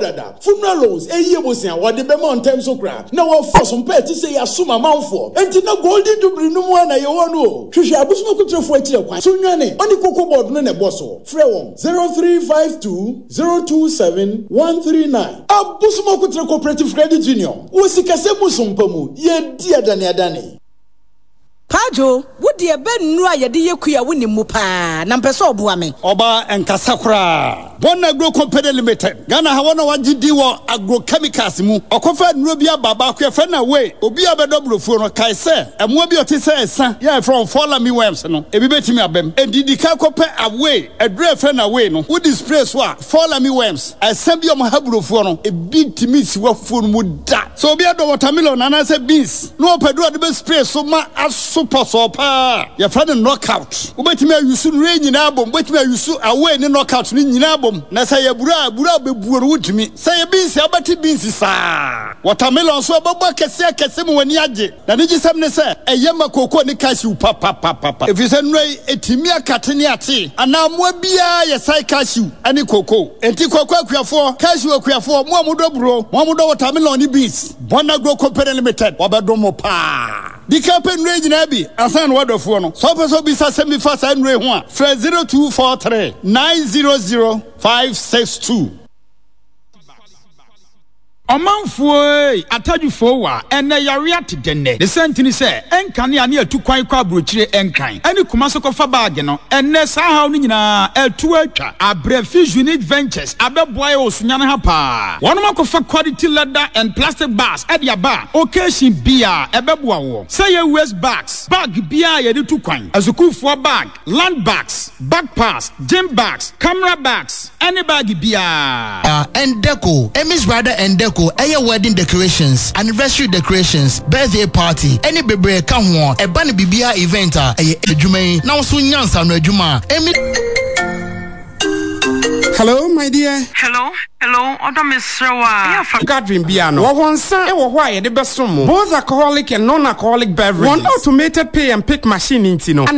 dada. Funeral loans, bosia, what the Bemont time so crack. Now, what for some pet to say, assume a mouthful. And to no golden to bring no one, you want to. Trisha Busmo could throw for a chill. Sunyane, only cocoa board, none a bosso. Frewon 0352 027 139. A Busmo Cooperative Credit Union. Usikase Musumpamu, ye dear Dani. Pajo, would dear Ben Nua Yadia Kuya winning Mupa, Nampeso Buame. Oba and Kasakra. One agro company limited. Ghana Hawana Wajidiwa agrochemicals mu. Okofa Nubia Baba Fena way. Obia Bedobro for Kaise. And Mobio Tessa, yeah, from Follow Me Wams, no. Ebibeti me abem. And did the Kakope away, a dre fena way, no. Who display swa, Follow Me Wams. I send you my habro for no. A big to miss what food would that. So be a watermelon and I said beans. No pedro the best spray so much as super sopa. Your friend knockout. Ubeti me you soon rain in album. Wait me you soon away in knockout in album. Na say bura be buoro wutumi say beans abati beans sa watermelon so baba kese mu wani age na ne gisem ne say eyema koko ne cashew papa if you say no etimi akate ne ate ana mo bia ye sai cashew ani koko enti koko akuafo cashew akuafo mo amudo buro mo amudo watermelon ni beans Bonagro Company Limited wabedomo pa Dikape nwe nyina bi asan wadofo no so person bi sa semi fa sa nwe ho a 0243 900 562 Omanfo atadufo wa ene yare atedene the sentini say enkane ane atukwan kwa brochire enkan ene kumaso kofa bag no ene sa haw ni nyina etu atwa Abrefish Unique Ventures abeboy osunyane ha pa wono makofa quality leather and plastic bags e dia ba occasion bia ebeboa wo say ye waste bags bag bia ye de tukwan azukufo bag land bags bag pass gym bags camera bags any bag bia and deco Emi's brother and deco wedding decorations, anniversary decorations, birthday party, any baby come on, a bunny bibia event, a jume, now soon yansa no juma. Hello, my dear. Hello, Oda Misrawa. Gathering piano. What one son, why the best room? Both alcoholic and non-alcoholic beverage. One automated pay and pick machine in Tino.